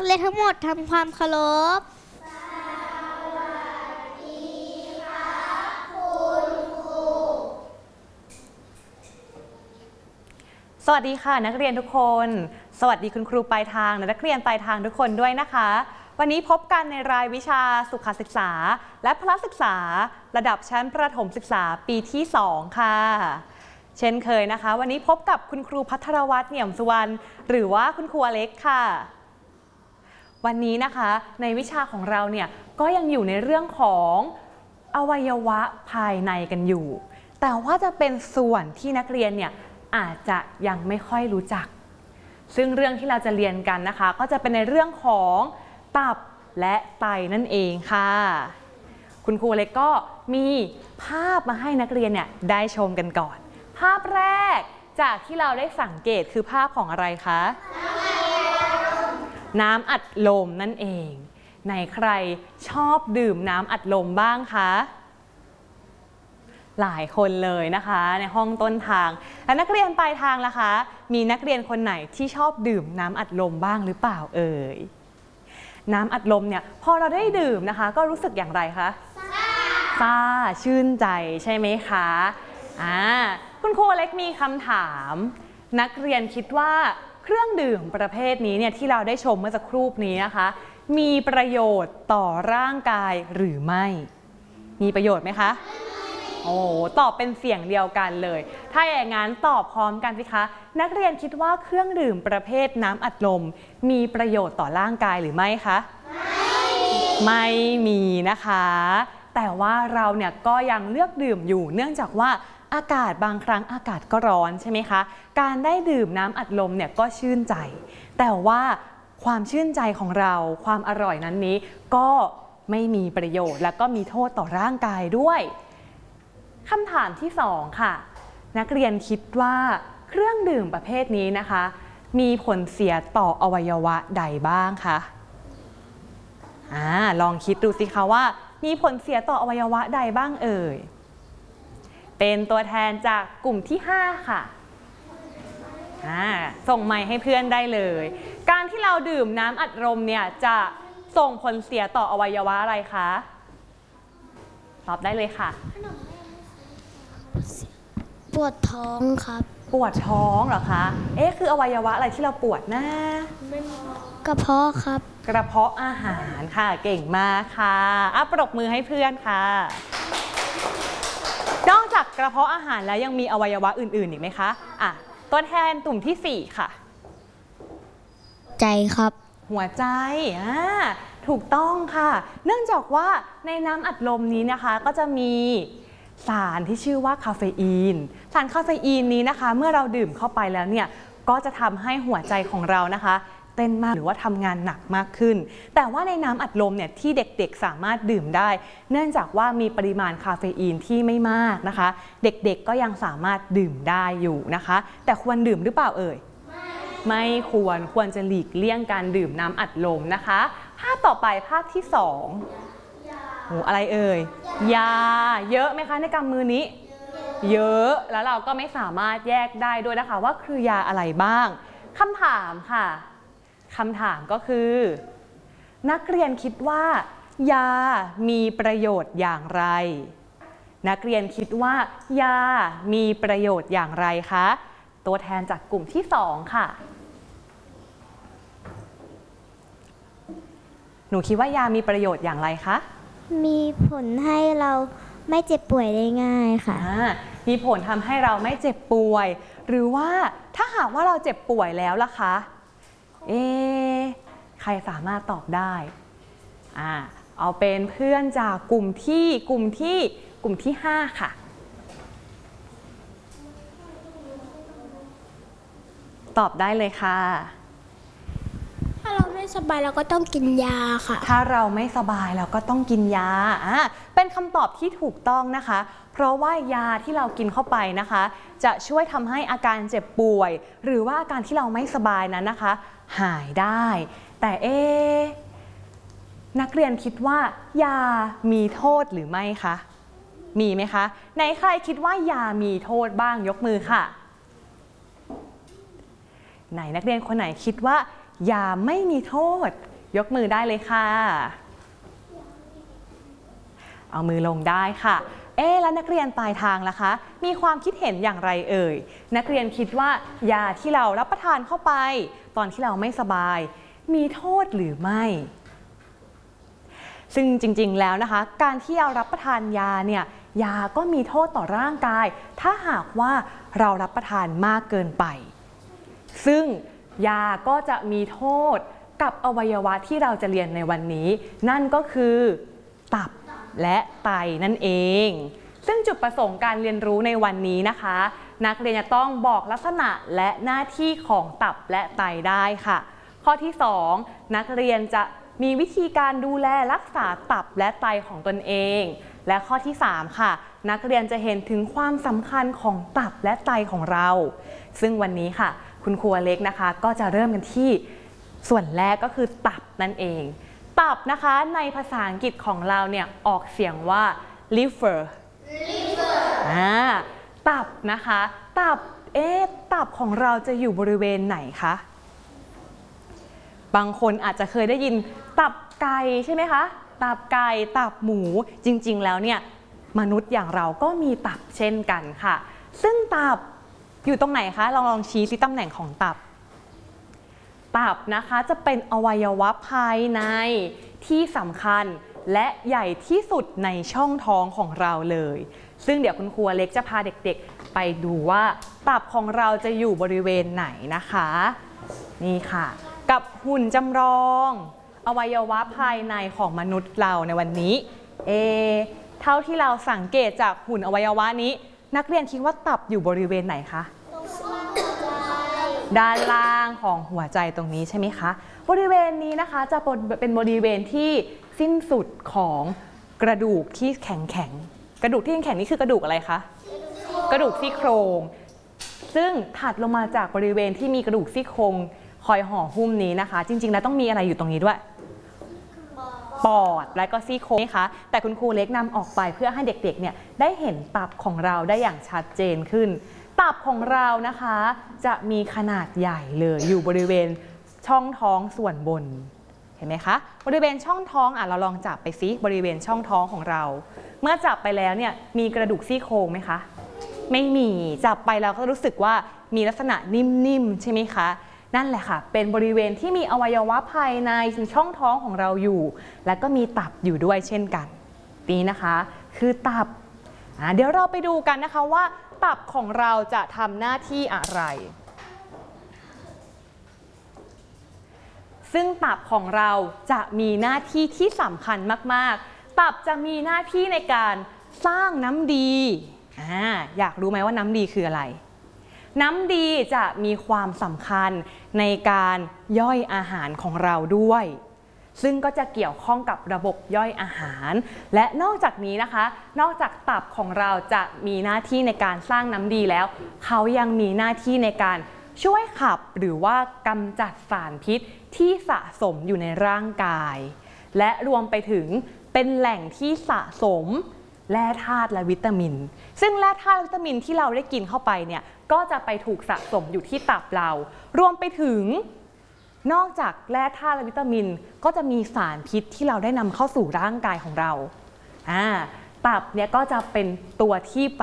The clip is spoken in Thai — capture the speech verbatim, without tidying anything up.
กเรียนทั้งหมดทำความเคารพสวัสดีค่ะนักเรียนทุกคนสวัสดีคุณครูปลายทางและนักเรียนปลายทางทุกคนด้วยนะคะวันนี้พบกันในรายวิชาสุขศึกษาและพละศึกษาระดับชั้นประถมศึกษาปีที่สองค่ะเช่นเคยนะคะวันนี้พบกับคุณครูภัทรวัฒน์เหนี่ยมสุวรรณหรือว่าคุณครูอเล็กค่ะวันนี้นะคะในวิชาของเราเนี่ยก็ยังอยู่ในเรื่องของอวัยวะภายในกันอยู่แต่ว่าจะเป็นส่วนที่นักเรียนเนี่ยอาจจะยังไม่ค่อยรู้จักซึ่งเรื่องที่เราจะเรียนกันนะคะก็จะเป็นในเรื่องของตับและไตนั่นเองค่ะคุณครูเล็กก็มีภาพมาให้นักเรียนเนี่ยได้ชมกันก่อนภาพแรกจากที่เราได้สังเกตคือภาพของอะไรคะน้ำอัดลมนั่นเองไหนใครชอบดื่มน้ำอัดลมบ้างคะหลายคนเลยนะคะในห้องต้นทางและนักเรียนปลายทางล่ะคะมีนักเรียนคนไหนที่ชอบดื่มน้ำอัดลมบ้างหรือเปล่าเอ่ยน้ำอัดลมเนี่ยพอเราได้ดื่มนะคะก็รู้สึกอย่างไรคะซ่าชื่นใจใช่ไหมคะอ่าคุณครูเล็กมีคำถามนักเรียนคิดว่าเครื่องดื่มประเภทนี้เนี่ยที่เราได้ชมเมื่อสักครู่นี้นะคะมีประโยชน์ต่อร่างกายหรือไม่มีประโยชน์ไหมคะโอ้ตอบเป็นเสียงเดียวกันเลยถ้าอย่างนั้นตอบพร้อมกันสิคะนักเรียนคิดว่าเครื่องดื่มประเภทน้ำอัดลมมีประโยชน์ต่อร่างกายหรือไม่คะไม่ไม่มีนะคะแต่ว่าเราเนี่ยก็ยังเลือกดื่มอยู่เนื่องจากว่าอากาศบางครั้งอากาศก็ร้อนใช่ไหมคะการได้ดื่มน้ำอัดลมเนี่ยก็ชื่นใจแต่ว่าความชื่นใจของเราความอร่อยนั้นนี้ก็ไม่มีประโยชน์และก็มีโทษต่อร่างกายด้วยคำถามที่สองค่ะนักเรียนคิดว่าเครื่องดื่มประเภทนี้นะคะมีผลเสียต่ออวัยวะใดบ้างคะอ่าลองคิดดูสิคะว่ามีผลเสียต่ออวัยวะใดบ้างเอ่ยเป็นตัวแทนจากกลุ่มที่ห้าค่ะอ่าส่งไมค์ให้เพื่อนได้เลยการที่เราดื่มน้ำอัดลมเนี่ยจะส่งผลเสียต่ออวัยวะอะไรคะตอบได้เลยค่ะปวดท้องครับปวดท้องเหรอคะเอ๊ะคืออวัยวะอะไรที่เราปวดนะกระเพาะครับกระเพาะอาหารค่ะเก่งมากค่ะอ่ะปรบมือให้เพื่อนค่ะนอกจากกระเพาะอาหารแล้วยังมีอวัยวะอื่นๆอีกไหมคะอ่ะตัวแทนกลุ่มที่สี่ค่ะใจครับหัวใจอ่าถูกต้องค่ะเนื่องจากว่าในน้ำอัดลมนี้นะคะก็จะมีสารที่ชื่อว่าคาเฟอีนสารคาเฟอีนนี้นะคะเมื่อเราดื่มเข้าไปแล้วเนี่ยก็จะทำให้หัวใจของเรานะคะเต้นมากหรือว่าทำงานหนักมากขึ้นแต่ว่าในน้ำอัดลมเนี่ยที่เด็กๆสามารถดื่มได้เนื่องจากว่ามีปริมาณคาเฟอีนที่ไม่มากนะคะเด็กๆก็ยังสามารถดื่มได้อยู่นะคะแต่ควรดื่มหรือเปล่าเอ่ยไม่ควรควรจะหลีกเลี่ยงการดื่มน้ำอัดลมนะคะภาพต่อไปภาพที่สองโอ้อะไรเอ่ยยาเยอะไหมคะในกำมือนี้เยอะแล้วเราก็ไม่สามารถแยกได้ด้วยนะคะว่าคือยาอะไรบ้างคำถามค่ะคำถามก็คือนักเรียนคิดว่ายามีประโยชน์อย่างไรนักเรียนคิดว่ายามีประโยชน์อย่างไรคะตัวแทนจากกลุ่มที่สองค่ะหนูคิดว่ายามีประโยชน์อย่างไรคะมีผลให้เราไม่เจ็บป่วยได้ง่ายค่ะมีผลทำให้เราไม่เจ็บป่วยหรือว่าถ้าหากว่าเราเจ็บป่วยแล้วล่ะคะเอ๊ะใครสามารถตอบได้อ่าเอาเป็นเพื่อนจากกลุ่มที่กลุ่มที่กลุ่มที่ห้าค่ะตอบได้เลยค่ะถ้าเราไม่สบายเราก็ต้องกินยาค่ะถ้าเราไม่สบายเราก็ต้องกินยาอ่าเป็นคำตอบที่ถูกต้องนะคะเพราะว่ายาที่เรากินเข้าไปนะคะจะช่วยทำให้อาการเจ็บป่วยหรือว่าอาการที่เราไม่สบายนั้นนะคะหายได้แต่เอ๊ะนักเรียนคิดว่ายามีโทษหรือไม่คะมีไหมคะไหนใครคิดว่ายามีโทษบ้างยกมือค่ะไหนนักเรียนคนไหนคิดว่ายาไม่มีโทษยกมือได้เลยค่ะเอามือลงได้ค่ะเอ๊ะแล้วนักเรียนปลายทางล่ะคะมีความคิดเห็นอย่างไรเอ่ยนักเรียนคิดว่ายาที่เรารับประทานเข้าไปตอนที่เราไม่สบายมีโทษหรือไม่ซึ่งจริงๆแล้วนะคะการที่เรารับประทานยาเนี่ยยาก็มีโทษต่อร่างกายถ้าหากว่าเรารับประทานมากเกินไปซึ่งยาก็จะมีโทษกับอวัยวะที่เราจะเรียนในวันนี้นั่นก็คือตับและไตนั่นเองซึ่งจุดประสงค์การเรียนรู้ในวันนี้นะคะนักเรียนจะต้องบอกลักษณะและหน้าที่ของตับและไตได้ค่ะข้อที่สองนักเรียนจะมีวิธีการดูแลรักษาตับและไตของตนเองและข้อที่สามค่ะนักเรียนจะเห็นถึงความสำคัญของตับและไตของเราซึ่งวันนี้ค่ะคุณครูเล็กนะคะก็จะเริ่มกันที่ส่วนแรกก็คือตับนั่นเองตับนะคะในภาษาอังกฤษของเราเนี่ยออกเสียงว่า liver liver อ่าตับนะคะตับเอ๊ะตับของเราจะอยู่บริเวณไหนคะบางคนอาจจะเคยได้ยินตับไก่ใช่ไหมคะตับไก่ตับหมูจริงๆแล้วเนี่ยมนุษย์อย่างเราก็มีตับเช่นกันค่ะซึ่งตับอยู่ตรงไหนคะลองลองชี้ที่ตำแหน่งของตับตับนะคะจะเป็นอวัยวะภายในที่สำคัญและใหญ่ที่สุดในช่องท้องของเราเลยซึ่งเดี๋ยวคุณครูเล็กจะพาเด็กๆไปดูว่าตับของเราจะอยู่บริเวณไหนนะคะนี่ค่ะกับหุ่นจำลองอวัยวะภายในของมนุษย์เราในวันนี้เอเท่าที่เราสังเกตจากหุ่นอวัยวะนี้นักเรียนคิดว่าตับอยู่บริเวณไหนคะด้านล่างของหัวใจตรงนี้ใช่ไหมคะบริเวณนี้นะคะจะเป็นบริเวณที่สิ้นสุดของกระดูกที่แข็งแข็งกระดูกที่แข็งแข็งนี่คือกระดูกอะไรคะกระดูกซี่โครงซึ่งถัดลงมาจากบริเวณที่มีกระดูกซี่โครงคอยห่อหุ้มนี้นะคะจริงๆแล้วต้องมีอะไรอยู่ตรงนี้ด้วยปอดและก็ซี่โครงนะคะแต่คุณครูเล็กนำออกไปเพื่อให้เด็กๆเนี่ยได้เห็นตับของเราได้อย่างชัดเจนขึ้นตับของเรานะคะจะมีขนาดใหญ่เลยอยู่บริเวณช่องท้องส่วนบนเห็นไหมคะบริเวณช่องท้องอ่ะเราลองจับไปซิบริเวณช่องท้องของเราเมื่อจับไปแล้วเนี่ยมีกระดูกซี่โครงไหมคะไม่มีจับไปเราก็รู้สึกว่ามีลักษณะนิ่มๆใช่ไหมคะนั่นแหละค่ะเป็นบริเวณที่มีอวัยวะภายในช่องท้องของเราอยู่และก็มีตับอยู่ด้วยเช่นกันนี่นะคะคือตับเดี๋ยวเราไปดูกันนะคะว่าตับของเราจะทำหน้าที่อะไรซึ่งตับของเราจะมีหน้าที่ที่สำคัญมากๆตับจะมีหน้าที่ในการสร้างน้ำดีอ่าอยากรู้ไหมว่าน้ำดีคืออะไรน้ำดีจะมีความสำคัญในการย่อยอาหารของเราด้วยซึ่งก็จะเกี่ยวข้องกับระบบย่อยอาหารและนอกจากนี้นะคะนอกจากตับของเราจะมีหน้าที่ในการสร้างน้ำดีแล้วเขายังมีหน้าที่ในการช่วยขับหรือว่ากำจัดสารพิษที่สะสมอยู่ในร่างกายและรวมไปถึงเป็นแหล่งที่สะสมแร่ธาตุและวิตามินซึ่งแร่ธาตุและวิตามินที่เราได้กินเข้าไปเนี่ยก็จะไปถูกสะสมอยู่ที่ตับเรารวมไปถึงนอกจากแร่ธาตุและวิตามินก็จะมีสารพิษที่เราได้นำเข้าสู่ร่างกายของเราอ่าตับเนี่ยก็จะเป็นตัวที่